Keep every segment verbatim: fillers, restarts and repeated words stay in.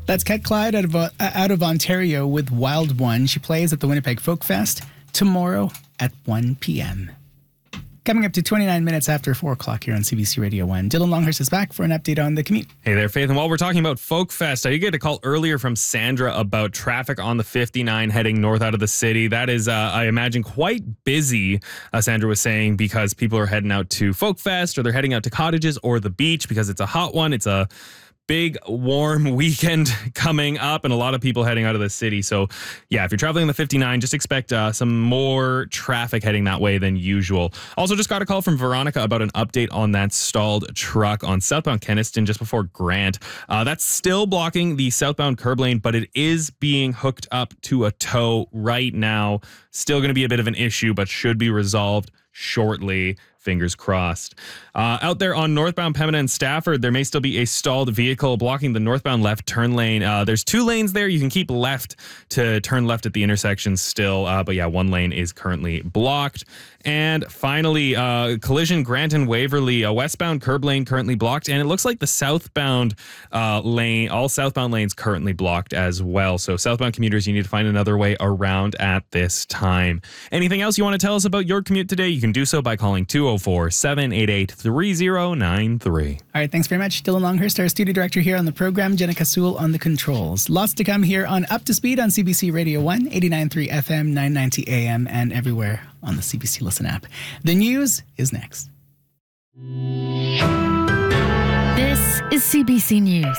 That's Kat Clyde out of, uh, out of Ontario with Wild One. She plays at the Winnipeg Folk Fest tomorrow at one p.m. Coming up to twenty-nine minutes after four o'clock here on C B C Radio one. Dylan Longhurst is back for an update on the commute. Hey there, Faith. And while we're talking about Folk Fest, I did get a call earlier from Sandra about traffic on the fifty-nine heading north out of the city. That is, uh, I imagine, quite busy, uh, Sandra was saying, because people are heading out to Folk Fest or they're heading out to cottages or the beach because it's a hot one. It's a big warm weekend coming up and a lot of people heading out of the city. So yeah, if you're traveling on the fifty-nine, just expect uh, some more traffic heading that way than usual. Also just got a call from Veronica about an update on that stalled truck on southbound Kenniston just before Grant. Uh, that's still blocking the southbound curb lane, but it is being hooked up to a tow right now. Still going to be a bit of an issue, but should be resolved shortly. Fingers crossed. Uh, out there on northbound Pembina and Stafford, there may still be a stalled vehicle blocking the northbound left turn lane. Uh, there's two lanes there. You can keep left to turn left at the intersection still. Uh, but yeah, one lane is currently blocked. And finally, uh, collision Grant and Waverly, a westbound curb lane currently blocked. And it looks like the southbound uh, lane, all southbound lanes currently blocked as well. So southbound commuters, you need to find another way around at this time. Anything else you want to tell us about your commute today? You can do so by calling two oh four, seven eight eight, three oh nine three. All right, thanks very much. Dylan Longhurst, our studio director here on the program. Jenna Kasul on the controls. Lots to come here on Up to Speed on C B C Radio one, eighty-nine point three F M, nine ninety A M, and everywhere on the C B C Listen app. The news is next. This is C B C News.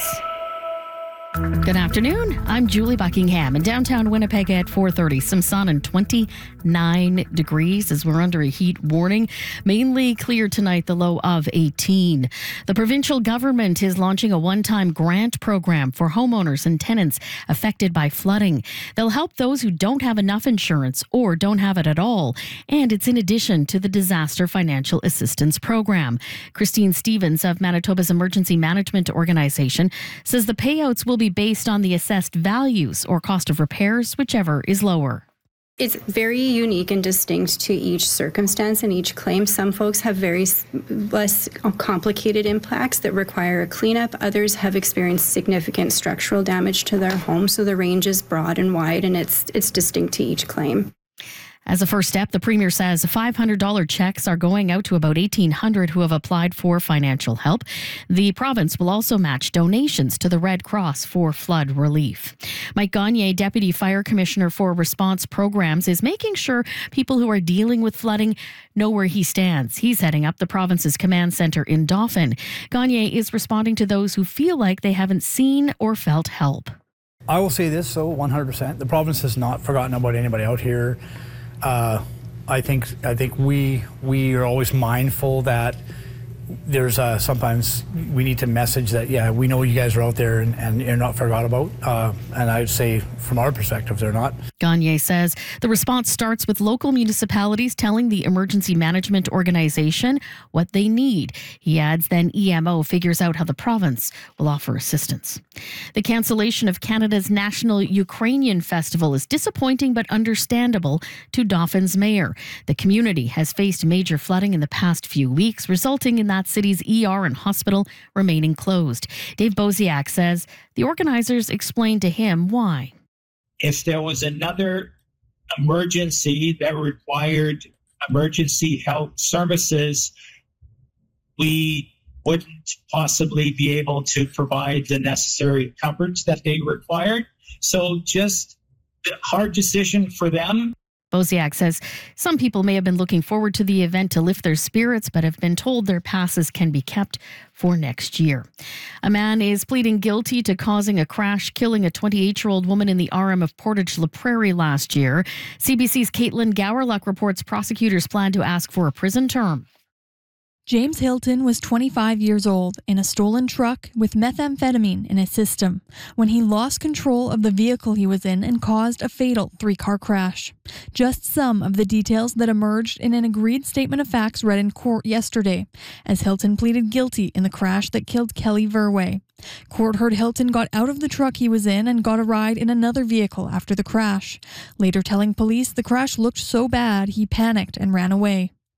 Good afternoon. I'm Julie Buckingham in downtown Winnipeg at four thirty. Some sun and twenty-nine degrees as we're under a heat warning. Mainly clear tonight, the low of eighteen. The provincial government is launching a one-time grant program for homeowners and tenants affected by flooding. They'll help those who don't have enough insurance or don't have it at all. And it's in addition to the Disaster Financial Assistance Program. Christine Stevens of Manitoba's Emergency Management Organization says the payouts will be based on the assessed values or cost of repairs, whichever is lower. It's very unique and distinct to each circumstance and each claim. Some folks have very less complicated impacts that require a cleanup. Others have experienced significant structural damage to their home. So the range is broad and wide, and it's it's distinct to each claim. As a first step, the Premier says five hundred dollars checks are going out to about eighteen hundred who have applied for financial help. The province will also match donations to the Red Cross for flood relief. Mike Gagne, Deputy Fire Commissioner for Response Programs, is making sure people who are dealing with flooding know where he stands. He's heading up the province's command centre in Dauphin. Gagne is responding to those who feel like they haven't seen or felt help. I will say this, though, one hundred percent. The province has not forgotten about anybody out here. Uh, I think I think we we are always mindful that there's uh, sometimes we need to message that, yeah, we know you guys are out there and, and you're not forgot about. Uh, and I'd say from our perspective, they're not. Gagne says the response starts with local municipalities telling the Emergency Management Organization what they need. He adds then E M O figures out how the province will offer assistance. The cancellation of Canada's National Ukrainian Festival is disappointing but understandable to Dauphin's mayor. The community has faced major flooding in the past few weeks, resulting in that city's E R and hospital remaining closed. Dave Boziak says the organizers explained to him why. If there was another emergency that required emergency health services, we wouldn't possibly be able to provide the necessary coverage that they required. So just a hard decision for them. Boziak says some people may have been looking forward to the event to lift their spirits, but have been told their passes can be kept for next year. A man is pleading guilty to causing a crash, killing a twenty-eight-year-old woman in the R M of Portage La Prairie last year. C B C's Caitlin Gowerluck reports prosecutors plan to ask for a prison term. James Hilton was twenty-five years old in a stolen truck with methamphetamine in his system when he lost control of the vehicle he was in and caused a fatal three-car crash. Just some of the details that emerged in an agreed statement of facts read in court yesterday, as Hilton pleaded guilty in the crash that killed Kelly Verway. Court heard Hilton got out of the truck he was in and got a ride in another vehicle after the crash, later telling police the crash looked so bad he panicked and ran away.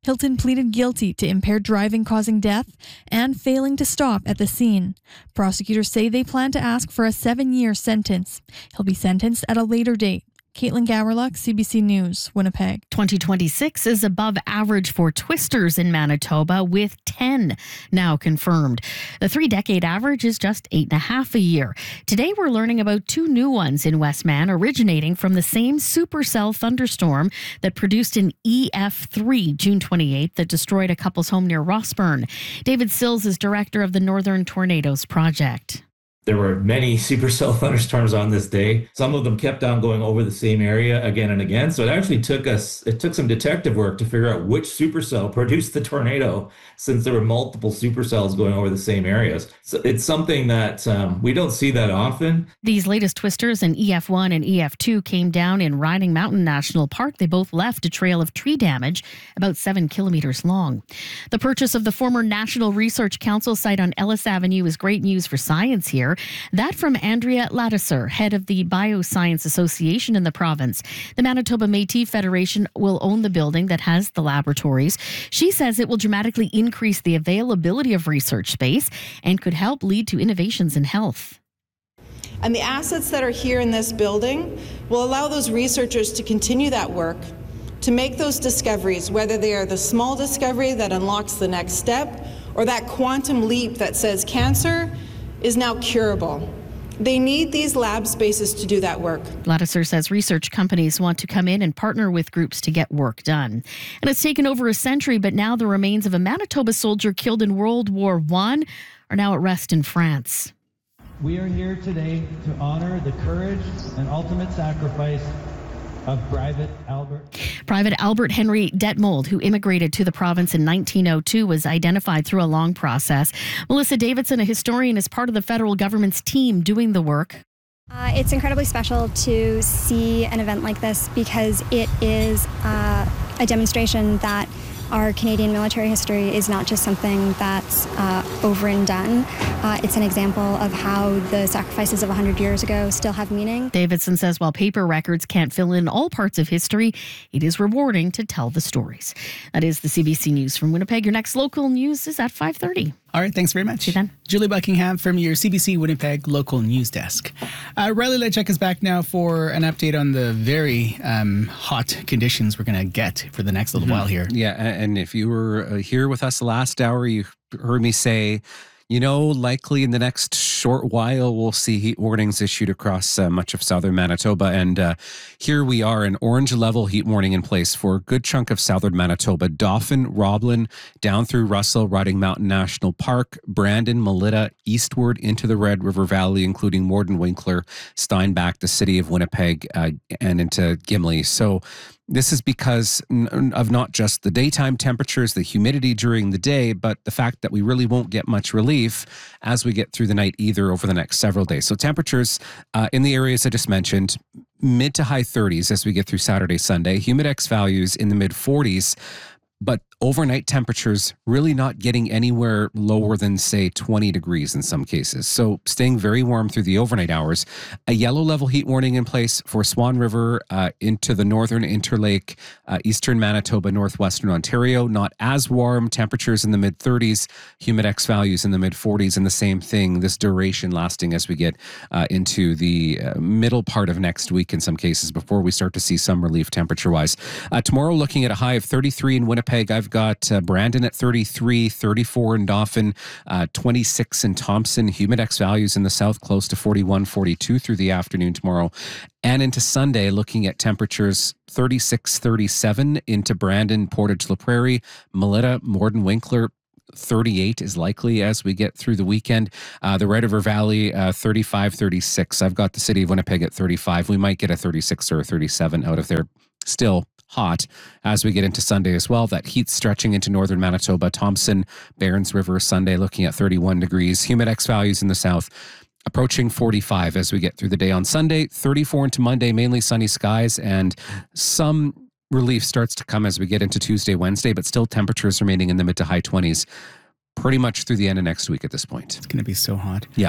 Hilton pleaded guilty to impaired driving causing death and failing to stop at the scene. Prosecutors say they plan to ask for a seven-year sentence. He'll be sentenced at a later date. Caitlin Gowerluck, C B C News, Winnipeg. twenty twenty-six is above average for twisters in Manitoba, with ten now confirmed. The three-decade average is just eight and a half a year. Today, we're learning about two new ones in Westman, originating from the same supercell thunderstorm that produced an E F three June twenty-eighth that destroyed a couple's home near Rossburn. David Sills is director of the Northern Tornadoes Project. There were many supercell thunderstorms on this day. Some of them kept on going over the same area again and again. So it actually took us, it took some detective work to figure out which supercell produced the tornado, since there were multiple supercells going over the same areas. So it's something that um, we don't see that often. These latest twisters in E F one and E F two came down in Riding Mountain National Park. They both left a trail of tree damage about seven kilometers long. The purchase of the former National Research Council site on Ellis Avenue is great news for science here. That from Andrea Ladisser, head of the Bioscience Association in the province. The Manitoba Métis Federation will own the building that has the laboratories. She says it will dramatically increase the availability of research space and could help lead to innovations in health. And the assets that are here in this building will allow those researchers to continue that work, to make those discoveries, whether they are the small discovery that unlocks the next step or that quantum leap that says cancer is now curable. They need these lab spaces to do that work. Ladisser says research companies want to come in and partner with groups to get work done. And it's taken over a century, but now the remains of a Manitoba soldier killed in World War One are now at rest in France. We are here today to honor the courage and ultimate sacrifice of Private Albert. Private Albert Henry Detmold, who immigrated to the province in nineteen oh two, was identified through a long process. Melissa Davidson, a historian, is part of the federal government's team doing the work. Uh, it's incredibly special to see an event like this because it is uh, a demonstration that our Canadian military history is not just something that's uh, over and done. Uh, it's an example of how the sacrifices of one hundred years ago still have meaning. Davidson says while paper records can't fill in all parts of history, it is rewarding to tell the stories. That is the C B C News from Winnipeg. Your next local news is at five thirty. All right, thanks very much. See you then. Julie Buckingham from your C B C Winnipeg local news desk. Uh, Riley Lechek is back now for an update on the very um, hot conditions we're going to get for the next little mm-hmm. while here. Yeah, and if you were uh, here with us last hour, you heard me say, you know, likely in the next short while, we'll see heat warnings issued across uh, much of southern Manitoba. And uh, here we are, an orange level heat warning in place for a good chunk of southern Manitoba. Dauphin, Roblin, down through Russell, Riding Mountain National Park, Brandon, Melita, eastward into the Red River Valley, including Morden, Winkler, Steinbach, the city of Winnipeg, uh, and into Gimli. So this is because of not just the daytime temperatures, the humidity during the day, but the fact that we really won't get much relief as we get through the night either over the next several days. So temperatures uh, in the areas I just mentioned, mid to high thirties as we get through Saturday, Sunday, humidex values in the mid forties, but overnight temperatures really not getting anywhere lower than, say, twenty degrees in some cases. So staying very warm through the overnight hours. A yellow level heat warning in place for Swan River uh, into the northern Interlake, uh, eastern Manitoba, northwestern Ontario. Not as warm. Temperatures in the mid thirties, humidex values in the mid forties, and the same thing, this duration lasting as we get uh, into the uh, middle part of next week in some cases before we start to see some relief temperature-wise. Uh, tomorrow, looking at a high of thirty-three in Winnipeg. I've got uh, Brandon at thirty-three, thirty-four in Dauphin, uh, twenty-six in Thompson. Humidex values in the south close to forty-one, forty-two through the afternoon tomorrow. And into Sunday, looking at temperatures thirty-six, thirty-seven into Brandon, Portage La Prairie, Melita, Morden, Winkler. thirty-eight is likely as we get through the weekend. Uh, the Red River Valley, uh, thirty-five, thirty-six. I've got the city of Winnipeg at thirty-five. We might get a thirty-six or a thirty-seven out of there. Still hot as we get into Sunday as well. That heat stretching into northern Manitoba. Thompson, Barons River, Sunday looking at thirty-one degrees. Humidex values in the south approaching forty-five as we get through the day on Sunday. thirty-four into Monday, mainly sunny skies, and some relief starts to come as we get into Tuesday, Wednesday, but still temperatures remaining in the mid to high twenties pretty much through the end of next week at this point. It's going to be so hot. Yeah.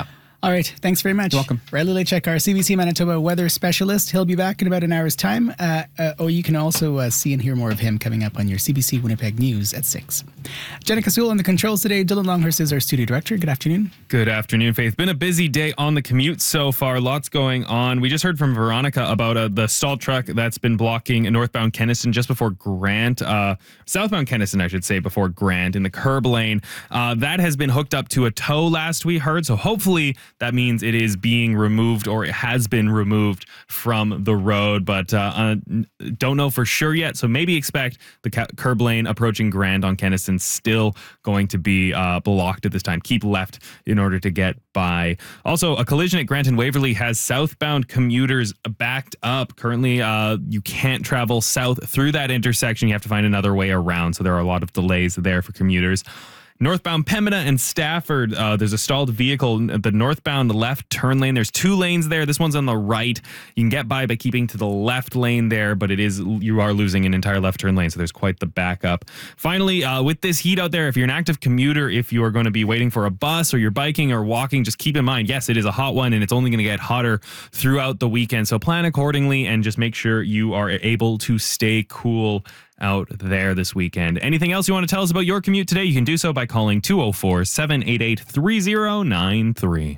All right. Thanks very much. You're welcome. Riley Lechek, our C B C Manitoba weather specialist. He'll be back in about an hour's time. Uh, uh, or you can also uh, see and hear more of him coming up on your C B C Winnipeg News at six. Jenna Kasul on the controls today. Dylan Longhurst is our studio director. Good afternoon. Good afternoon, Faith. Been a busy day on the commute so far. Lots going on. We just heard from Veronica about uh, the stalled truck that's been blocking northbound Kenniston just before Grant. Uh, southbound Kenniston, I should say, before Grant in the curb lane. Uh, that has been hooked up to a tow last we heard. So hopefully that means it is being removed, or it has been removed from the road, but uh, uh, don't know for sure yet. So maybe expect the ca- curb lane approaching Grand on Kenniston still going to be uh, blocked at this time. Keep left in order to get by. Also, a collision at Grant and Waverly has southbound commuters backed up. Currently, uh, you can't travel south through that intersection. You have to find another way around. So there are a lot of delays there for commuters. Northbound Pembina and Stafford, uh, there's a stalled vehicle in the northbound left turn lane. There's two lanes there. This one's on the right. You can get by by keeping to the left lane there, but it is you are losing an entire left turn lane, so there's quite the backup. Finally, uh, with this heat out there, if you're an active commuter, if you are going to be waiting for a bus or you're biking or walking, just keep in mind, yes, it is a hot one, and it's only going to get hotter throughout the weekend. So plan accordingly and just make sure you are able to stay cool out there this weekend. Anything else you want to tell us about your commute today? You can do so by calling two oh four, seven eight eight, three oh nine three.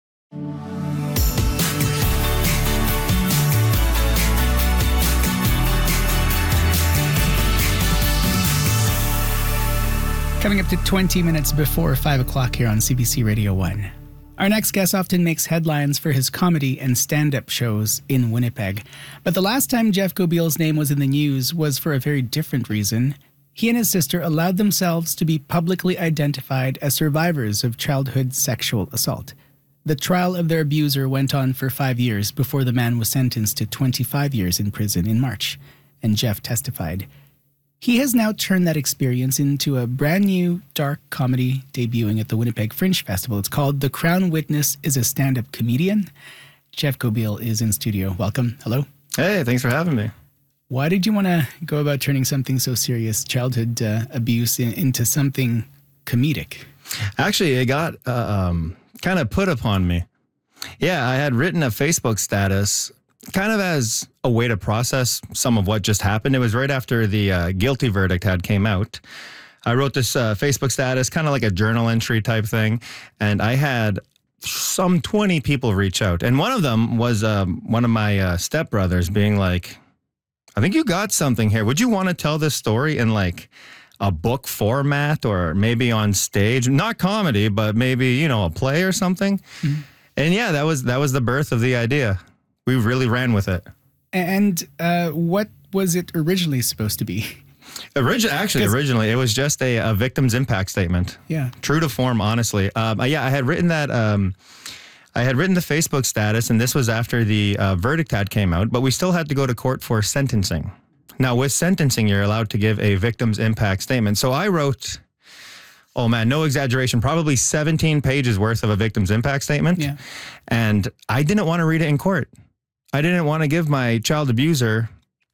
Coming up to twenty minutes before five o'clock here on C B C Radio one. Our next guest often makes headlines for his comedy and stand-up shows in Winnipeg. But the last time Jeff Gobeil's name was in the news was for a very different reason. He and his sister allowed themselves to be publicly identified as survivors of childhood sexual assault. The trial of their abuser went on for five years before the man was sentenced to twenty-five years in prison in March, and Jeff testified. He has now turned that experience into a brand new dark comedy debuting at the Winnipeg Fringe Festival. It's called The Crown Witness is a Stand-Up Comedian. Jeff Gobeil is in studio. Welcome. Hello. Hey, thanks for having me. Why did you want to go about turning something so serious, childhood uh, abuse, in, into something comedic? Actually, it got uh, um, kind of put upon me. Yeah, I had written a Facebook status kind of as a way to process some of what just happened. It was right after the uh, guilty verdict had came out. I wrote this uh, Facebook status, kind of like a journal entry type thing, and I had some twenty people reach out. And one of them was um, one of my uh, stepbrothers being like, I think you got something here. Would you want to tell this story in like a book format or maybe on stage? Not comedy, but maybe, you know, a play or something. Mm-hmm. And yeah, that was that was the birth of the idea. We really ran with it. And uh, what was it originally supposed to be? Origi- actually, originally, it was just a, a victim's impact statement. Yeah. True to form, honestly. Um, yeah, I had written that. Um, I had written the Facebook status, and this was after the uh, verdict had came out, but we still had to go to court for sentencing. Now, with sentencing, you're allowed to give a victim's impact statement. So I wrote, oh man, no exaggeration, probably seventeen pages worth of a victim's impact statement. Yeah. And I didn't want to read it in court. I didn't want to give my child abuser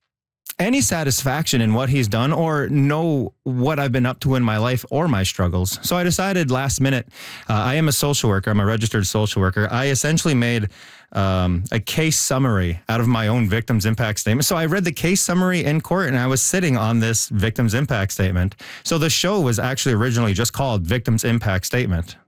any satisfaction in what he's done or know what I've been up to in my life or my struggles. So I decided last minute, uh, I am a social worker. I'm a registered social worker. I essentially made um, a case summary out of my own victim's impact statement. So I read the case summary in court and I was sitting on this victim's impact statement. So the show was actually originally just called Victim's Impact Statement.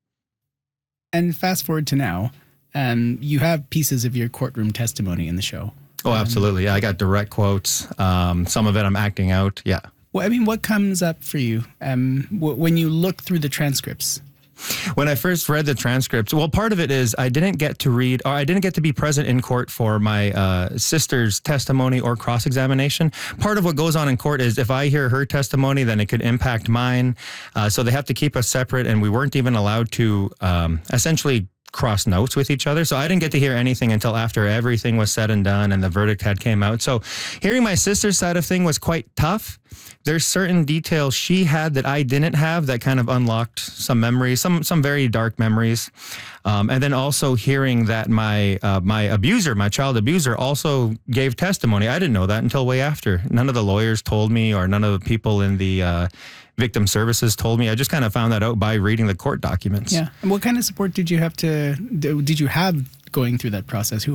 And fast forward to now. Um, you have pieces of your courtroom testimony in the show. Oh, absolutely. Yeah, I got direct quotes. Um, some of it I'm acting out. Yeah. Well, I mean, what comes up for you um, w- when you look through the transcripts? When I first read the transcripts, well, part of it is I didn't get to read, or I didn't get to be present in court for my uh, sister's testimony or cross-examination. Part of what goes on in court is if I hear her testimony, then it could impact mine. Uh, so they have to keep us separate, and we weren't even allowed to um, essentially cross notes with each other. So I didn't get to hear anything until after everything was said and done and the verdict had came out. So hearing my sister's side of thing was quite tough. There's certain details she had that I didn't have that kind of unlocked some memories, some some very dark memories. Um, and then also hearing that my uh, my abuser, my child abuser, also gave testimony. I didn't know that until way after. None of the lawyers told me, or none of the people in the uh, victim services told me. I just kind of found that out by reading the court documents. Yeah. And what kind of support did you have to, did you have going through that process? Who